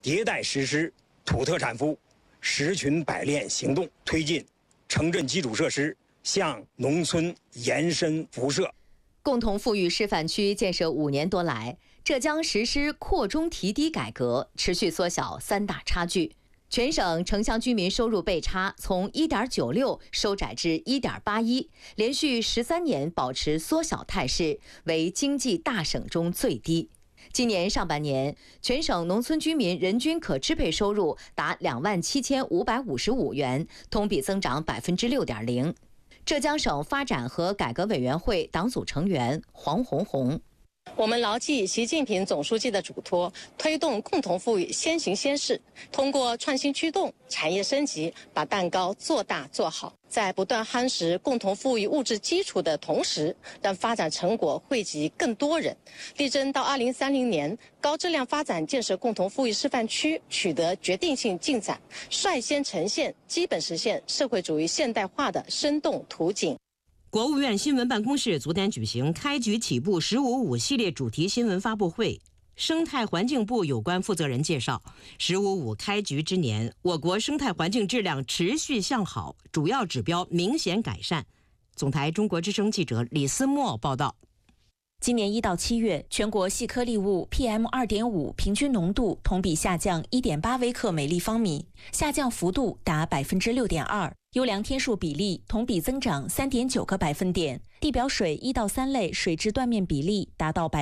迭代实施土特产服务、十群百炼行动，推进城镇基础设施向农村延伸辐射。 共同富裕示范区建设5年多来，浙江实施扩中提低改革，持续缩小3大差距。全省城乡居民收入倍差从1.96收窄至1.81，连续13年保持缩小态势，为经济大省中最低。今年上半年，全省农村居民人均可支配收入达27555元，同比增长6.0%。浙江省发展和改革委员会党组成员黄红红。 我们牢记习近平总书记的嘱托，推动共同富裕先行先试，通过创新驱动、产业升级，把蛋糕做大做好。在不断夯实共同富裕物质基础的同时，让发展成果惠及更多人，力争到2030年，高质量发展建设共同富裕示范区取得决定性进展，率先呈现基本实现社会主义现代化的生动图景。 国务院新闻办公室昨天举行开局起步“15.5”系列主题新闻发布会。生态环境部有关负责人介绍，“15.5”开局之年，我国生态环境质量持续向好，主要指标明显改善。总台中国之声记者李思墨报道。 今年1到7月，全国细颗粒物 PM2.5 平均浓度同比下降1.8微克每立方米，下降幅度达6.2%。优良天数比例同比增长3.9个百分点，地表水1到3类水质断面比例达到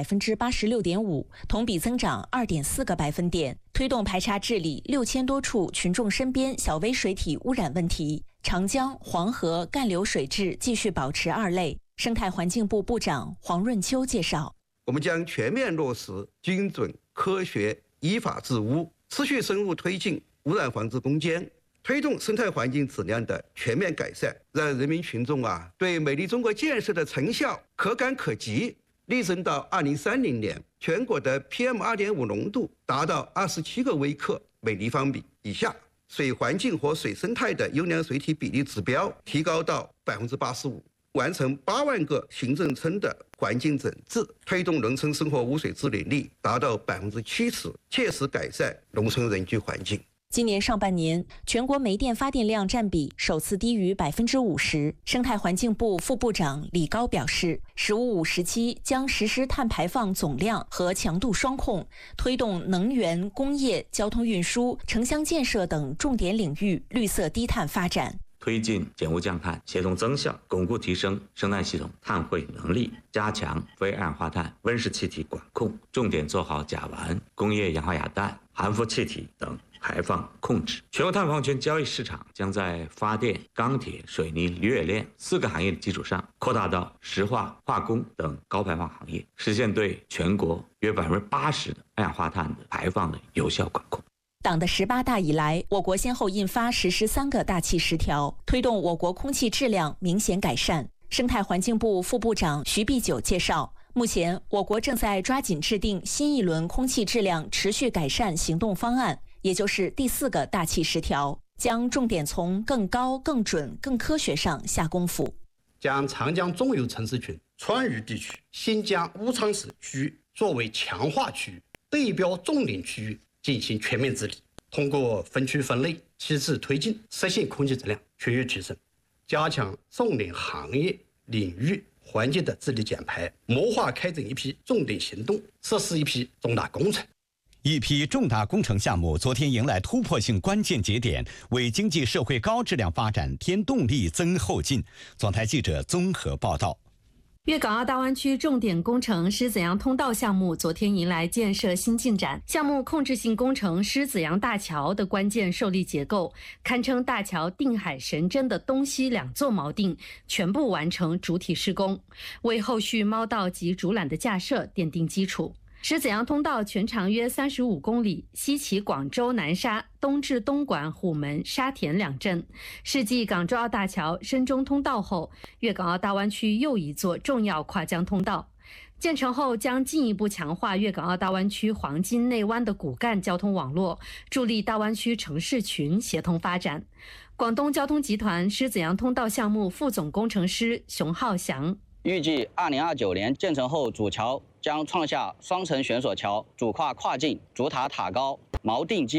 86.5%，同比增长2.4个百分点。推动排查治理6000多处群众身边小微水体污染问题，长江、黄河干流水质继续保持2类。生态环境部部长黄润秋介绍， 我们将全面落实精准、科学、依法治污，持续深入推进污染防治攻坚，推动生态环境质量的全面改善，让人民群众对美丽中国建设的成效可感可及。力争到2030年，全国的 PM2.5 浓度达到27个微克每立方米以下，水环境和水生态的优良水体比例指标提高到85%。完成8万个行政村的环境整治，推动农村生活污水治理率达到70%，切实改善农村人居环境。 今年上半年，全国煤电发电量占比首次低于50%。生态环境部副部长李高表示，“15.5”时期将实施碳排放总量和强度双控，推动能源、工业、交通运输、城乡建设等重点领域绿色低碳发展。 推进减污降碳，协同增效，巩固提升生态系统碳汇能力，加强非二氧化碳、温室气体管控，重点做好甲烷、工业氧化亚氮、含氟气体等排放控制。全国碳排放权交易市场将在发电、钢铁、水泥、铝冶炼4个行业的基础上，扩大到石化、化工等高排放行业，实现对全国约80%的二氧化碳的排放的有效管控。 党的18大以来，我国先后印发实施3个大气10条，推动我国空气质量明显改善。生态环境部副部长徐碧九介绍，目前我国正在抓紧制定新一轮空气质量持续改善行动方案，也就是第4个大气10条，将重点从更高、更准、更科学上下功夫。 将长江中游城市群、川渝地区、新疆乌昌市区域作为强化区域、对标重点区域进行全面治理，通过分区分类、梯次推进，实现空气质量区域提升，加强重点行业、领域、环节的治理减排，谋划开展一批重点行动，实施一批重大工程。 一批重大工程项目昨天迎来突破性关键节点，为经济社会高质量发展添动力、增后劲。总台记者综合报道。 粤港澳大湾区重点工程狮子洋通道项目昨天迎来建设新进展，项目控制性工程狮子洋大桥的关键受力结构，堪称大桥定海神针的东西2座锚定全部完成主体施工，为后续猫道及主缆的架设奠定基础。狮子洋通道全长约35公里，西起广州南沙，东至东莞、虎门、沙田2镇，是继港珠澳大桥、深中通道后，粤港澳大湾区又一座重要跨江通道。建成后将进一步强化粤港澳大湾区黄金内湾的骨干交通网络，助力大湾区城市群协同发展。广东交通集团狮子洋通道项目副总工程师熊浩翔， 预计2029年建成后，主桥将创下双层悬索桥、主跨跨境、主塔塔高、 锚定